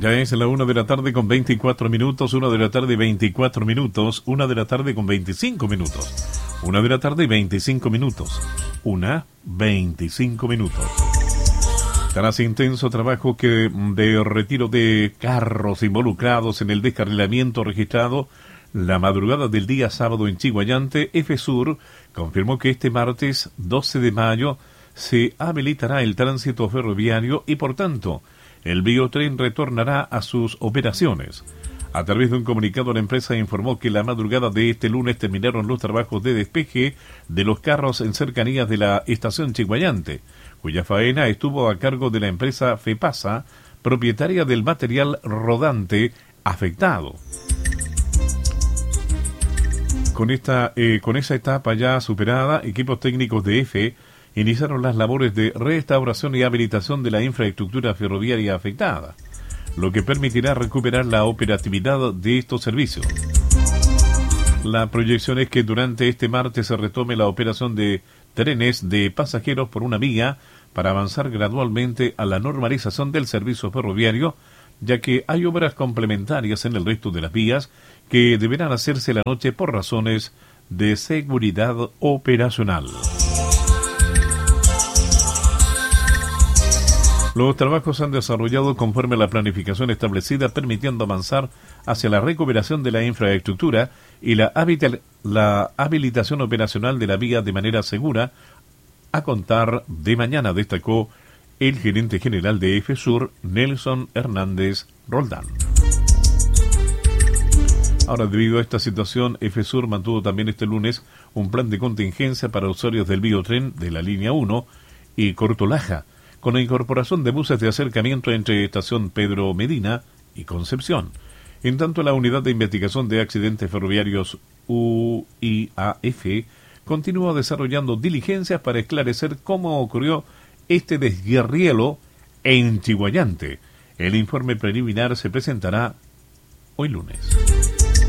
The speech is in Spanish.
Ya es la 1 de la tarde con 24 minutos, 1 de la tarde 24 minutos, 1 de la tarde con 25 minutos, 1 de la tarde y 25 minutos, 1:25 minutos. Tras intenso trabajo de retiro de carros involucrados en el descarrilamiento registrado la madrugada del día sábado en Chiguayante, EFESUR confirmó que este martes 12 de mayo se habilitará el tránsito ferroviario y por tanto el biotren retornará a sus operaciones. A través de un comunicado, la empresa informó que la madrugada de este lunes terminaron los trabajos de despeje de los carros en cercanías de la estación Chiguayante, cuya faena estuvo a cargo de la empresa FEPASA, propietaria del material rodante afectado. Con esa etapa ya superada, equipos técnicos de EFE iniciaron las labores de restauración y habilitación de la infraestructura ferroviaria afectada, lo que permitirá recuperar la operatividad de estos servicios. La proyección es que durante este martes se retome la operación de trenes de pasajeros por una vía para avanzar gradualmente a la normalización del servicio ferroviario, ya que hay obras complementarias en el resto de las vías que deberán hacerse la noche por razones de seguridad operacional. Los trabajos se han desarrollado conforme a la planificación establecida, permitiendo avanzar hacia la recuperación de la infraestructura y la habilitación operacional de la vía de manera segura a contar de mañana, destacó el gerente general de EFESUR, Nelson Hernández Roldán. Ahora, debido a esta situación, EFESUR mantuvo también este lunes un plan de contingencia para usuarios del biotren de la línea 1 y Cortolaja, con la incorporación de buses de acercamiento entre Estación Pedro Medina y Concepción. En tanto, la Unidad de Investigación de Accidentes Ferroviarios UIAF continúa desarrollando diligencias para esclarecer cómo ocurrió este desguerrielo en Chiguayante. El informe preliminar se presentará hoy lunes.